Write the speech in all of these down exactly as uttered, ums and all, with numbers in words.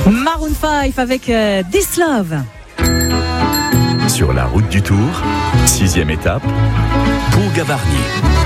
Maroon five avec euh, This Love. Sur la route du Tour, sixième étape, Pont-Gavarnie.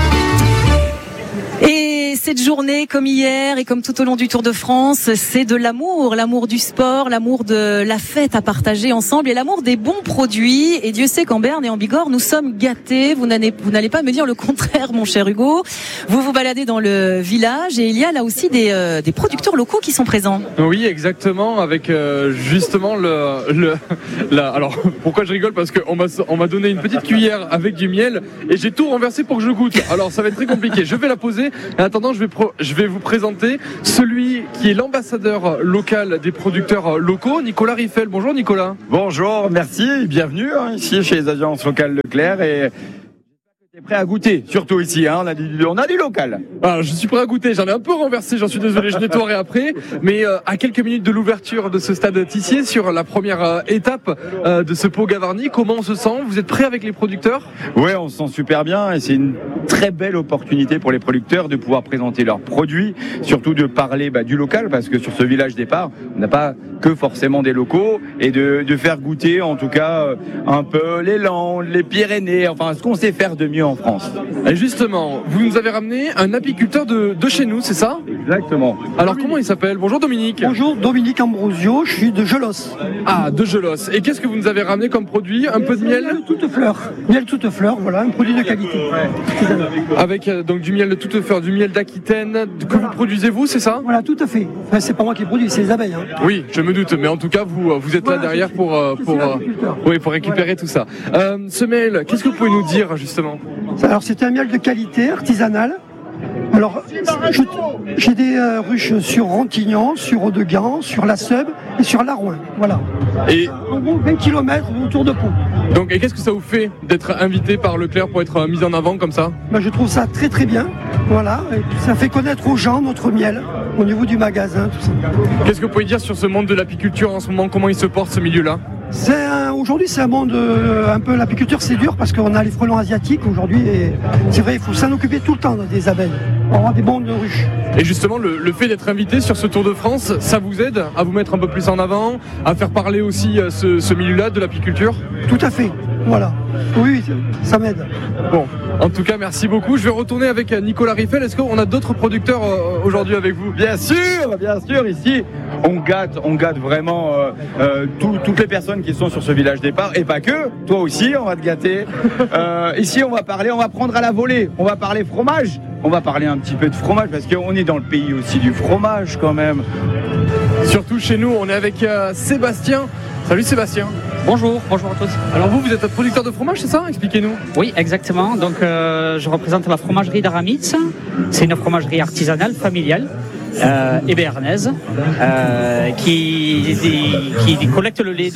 Et cette journée, comme hier et comme tout au long du Tour de France, c'est de l'amour, l'amour du sport, l'amour de la fête à partager ensemble et l'amour des bons produits. Et Dieu sait qu'en Berne et en Bigorre, nous sommes gâtés. Vous n'allez, vous n'allez pas me dire le contraire, mon cher Hugo. Vous vous baladez dans le village et il y a là aussi des, euh, des producteurs locaux qui sont présents. Oui, exactement, avec euh, justement le, le la, alors pourquoi je rigole, parce qu'on m'a on m'a donné une petite cuillère avec du miel et j'ai tout renversé pour que je goûte. Alors ça va être très compliqué. Je vais la poser. En attendant, je vais pro, je vais vous présenter celui qui est l'ambassadeur local des producteurs locaux, Nicolas Riffel. Bonjour Nicolas. Bonjour, merci, bienvenue hein, ici chez les agences locales Leclerc et t'es prêt à goûter, surtout ici, hein, on a du, on a du local. Alors, je suis prêt à goûter, j'en ai un peu renversé, j'en suis désolé, je nettoierai après, mais euh, à quelques minutes de l'ouverture de ce stade Tissier, sur la première euh, étape euh, de ce Pont-Gavarnie, comment on se sent? Vous êtes prêt avec les producteurs? Ouais, on se sent super bien et c'est une très belle opportunité pour les producteurs de pouvoir présenter leurs produits, surtout de parler bah, du local, parce que sur ce village départ, on n'a pas que forcément des locaux, et de, de faire goûter en tout cas euh, un peu les Landes, les Pyrénées, enfin ce qu'on sait faire de mieux en France. Et justement, vous nous avez ramené un apiculteur de, de chez nous, c'est ça? Exactement. Alors comment il s'appelle? Bonjour Dominique. Bonjour, Dominique Ambrosio, je suis de Gelos. Ah, de Gelos. Et qu'est-ce que vous nous avez ramené comme produit? Un peu de miel? Miel toute fleur. Miel toute fleur, voilà, un produit de qualité. Ouais. Avec euh, donc du miel de toute fleur, du miel d'Aquitaine, que vous produisez vous, c'est ça? Voilà, tout à fait. Enfin, c'est pas moi qui produis, c'est les abeilles. Hein. Oui, je me doute, mais en tout cas, vous, vous êtes Voilà, là derrière je pour, euh, je pour, suis euh, oui, pour récupérer Voilà. tout ça. Euh, ce miel, qu'est-ce que vous pouvez nous dire justement? Alors, c'est un miel de qualité, artisanal. Alors, je- j'ai des euh, ruches sur Rontignan, sur Audegan, sur la Seube et sur l'Arouin. Voilà. Et En gros, vingt kilomètres autour de Pau. donc, et qu'est-ce que ça vous fait d'être invité par Leclerc pour être euh, mis en avant comme ça? Ben, je trouve ça très très bien. Voilà. Et puis, ça fait connaître aux gens notre miel au niveau du magasin, tout ça. Qu'est-ce que vous pouvez dire sur ce monde de l'apiculture en ce moment? Comment il se porte ce milieu-là? C'est un- aujourd'hui, c'est un monde euh, un peu l'apiculture, c'est dur parce qu'on a les frelons asiatiques aujourd'hui et c'est vrai, il faut s'en occuper tout le temps des abeilles pour avoir des bons de ruches. Et justement, le, le fait d'être invité sur ce Tour de France, ça vous aide à vous mettre un peu plus en avant, à faire parler aussi euh, ce, ce milieu-là de l'apiculture? Tout à fait. Voilà. Oui, ça m'aide. Bon, en tout cas, merci beaucoup. Je vais retourner avec Nicolas Riffel. Est-ce qu'on a d'autres producteurs euh, aujourd'hui avec vous? Bien sûr, bien sûr, ici, on gâte, on gâte vraiment euh, euh, tout- toutes les personnes qui sont sur ce village départ, et pas que, toi aussi, on va te gâter. Euh, ici, on va parler, on va prendre à la volée, on va parler fromage, on va parler un petit peu de fromage, parce qu'on est dans le pays aussi du fromage quand même. Surtout chez nous, on est avec euh, Sébastien. Salut Sébastien. Bonjour, bonjour à tous. Alors vous, vous êtes un producteur de fromage, c'est ça? Expliquez-nous. Oui, exactement. Donc, euh, je représente la fromagerie d'Aramitz. C'est une fromagerie artisanale, familiale. Euh, et béarnaise euh, qui, qui, qui collecte le lait de,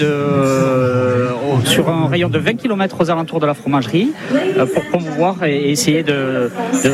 euh, sur un rayon de vingt kilomètres aux alentours de la fromagerie euh, pour promouvoir et essayer de, de,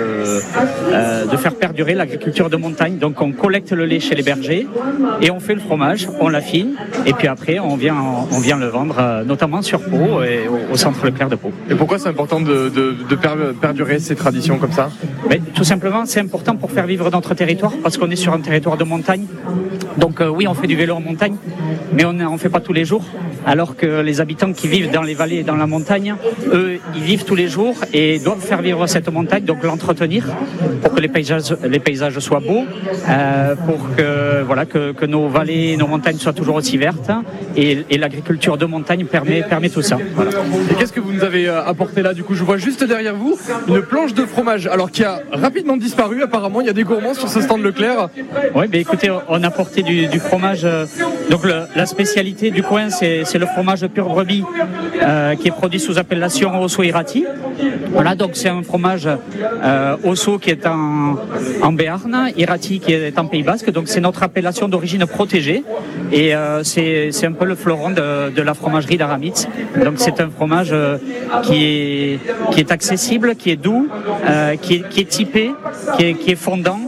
euh, de faire perdurer l'agriculture de montagne. Donc on collecte le lait chez les bergers et on fait le fromage, on l'affine et puis après on vient, on vient le vendre euh, notamment sur Pau et au, au centre Leclerc de Pau. Et pourquoi c'est important de, de, de per- perdurer ces traditions comme ça? Mais, tout simplement, c'est important pour faire vivre notre territoire parce qu'on est sur un territoire de montagne. Donc euh, oui, on fait du vélo en montagne, mais on ne fait pas tous les jours. Alors que les habitants qui vivent dans les vallées et dans la montagne, eux, ils vivent tous les jours et doivent faire vivre cette montagne, donc l'entretenir pour que les paysages, les paysages soient beaux, euh, pour que, voilà, que, que nos vallées, nos montagnes soient toujours aussi vertes. Et, et l'agriculture de montagne permet, permet tout ça. Voilà. Et qu'est-ce que vous nous avez euh, apporté là? Du coup, je vois juste derrière vous une planche de fromage, alors qui a rapidement disparu. Apparemment, il y a des gourmands sur ce stand Leclerc. Oui, ben écoutez, on a porté du, du fromage. euh, donc le- la spécialité du coin, c'est c'est le fromage pur brebis euh, qui est produit sous appellation Osso Irati. Voilà, donc c'est un fromage euh, Osso qui est en, en Béarn, Irati qui est en Pays Basque. Donc c'est notre appellation d'origine protégée et euh, c'est c'est un peu le fleuron de, de la fromagerie d'Aramitz. Donc c'est un fromage euh, qui est qui est accessible, qui est doux, euh, qui est qui est typé, qui est qui est fondant.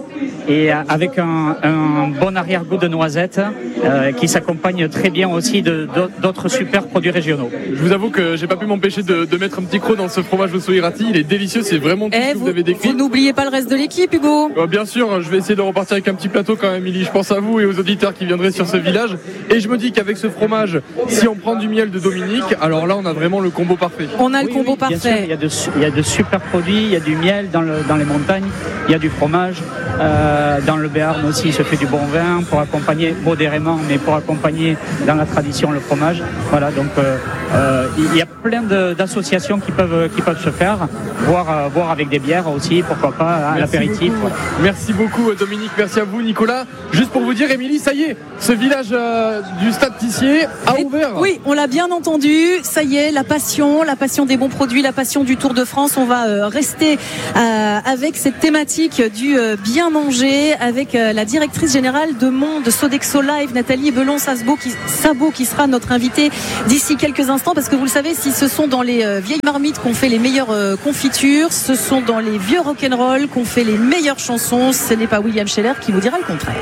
et avec un, un bon arrière-goût de noisette euh, qui s'accompagne très bien aussi de, d'autres super produits régionaux. Je vous avoue que j'ai pas pu m'empêcher de, de mettre un petit croc dans ce fromage au soirati. Il est délicieux, c'est vraiment tout eh, ce que vous, vous avez décrit. Vous n'oubliez pas le reste de l'équipe, Hugo. Euh, bien sûr, je vais essayer de repartir avec un petit plateau quand même, Émilie. Je pense à vous et aux auditeurs qui viendraient sur ce village. Et je me dis qu'avec ce fromage, si on prend du miel de Dominique, alors là, on a vraiment le combo parfait. On a le oui, combo oui, bien parfait. sûr, il y a de, il y a de super produits, il y a du miel dans, le, dans les montagnes, il y a du fromage. Euh, dans le Béarn aussi, il se fait du bon vin pour accompagner modérément, mais pour accompagner dans la tradition le fromage. Voilà, donc euh, euh, il y a plein de, d'associations qui peuvent, qui peuvent se faire, voire, euh, voire avec des bières aussi, pourquoi pas, à l'apéritif. Beaucoup. Merci beaucoup, Dominique. Merci à vous, Nicolas. Juste pour vous dire, Émilie, ça y est, ce village euh, du Stade Tissier a Et ouvert. Oui, on l'a bien entendu. Ça y est, la passion, la passion des bons produits, la passion du Tour de France. On va euh, rester euh, avec cette thématique du euh, bien manger avec euh, la directrice générale de Monde Sodexo Live, Nathalie Belon-Sabot, qui, Sabot, qui sera notre invitée d'ici quelques instants. Parce que vous le savez, si ce sont dans les euh, vieilles marmites qu'on fait les meilleures euh, confitures, ce sont dans les vieux rock'n'roll qu'on fait les meilleures chansons. Ce n'est pas William Scheller qui vous dira le contraire.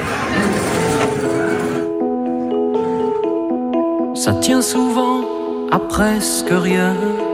Ça tient souvent à presque rien.